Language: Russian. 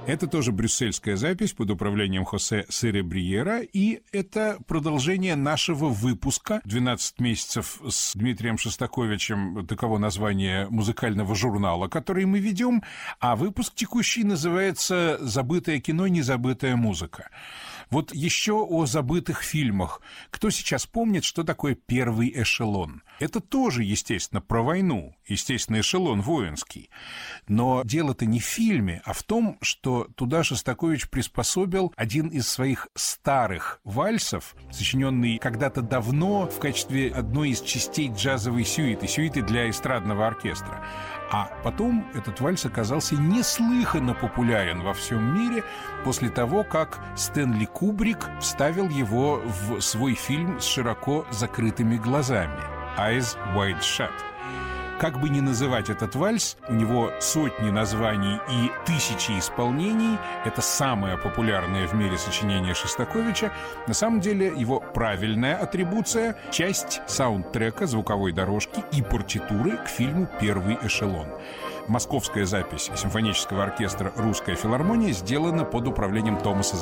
Это тоже брюссельская запись под управлением Хосе Серебриера, и это продолжение нашего выпуска «12 месяцев с Дмитрием Шостаковичем», таково название музыкального журнала, который мы ведем, а выпуск текущий называется «Забытое кино, незабытая музыка». Вот еще о забытых фильмах. Кто сейчас помнит, что такое «Первый эшелон»? Это тоже, естественно, про войну. Естественно, эшелон воинский. Но дело-то не в фильме, а в том, что туда Шостакович приспособил один из своих старых вальсов, сочиненный когда-то давно в качестве одной из частей джазовой сюиты для эстрадного оркестра. А потом этот вальс оказался неслыханно популярен во всем мире после того, как Стэнли Кубрик вставил его в свой фильм с широко закрытыми глазами «Eyes Wide Shut». Как бы ни называть этот вальс, у него сотни названий и тысячи исполнений. Это самое популярное в мире сочинение Шостаковича. На самом деле его правильная атрибуция — часть саундтрека, звуковой дорожки и партитуры к фильму «Первый эшелон». Московская запись симфонического оркестра «Русская филармония» сделана под управлением Томаса